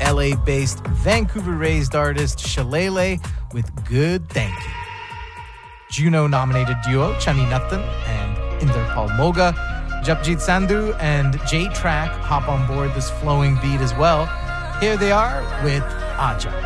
LA-based, Vancouver-raised artist Shalele with Good Thank You. Juno-nominated duo Chani Nathan and Inderpal Moga, Japjit Sandhu and J-Track hop on board this flowing beat as well. Here they are with Aja.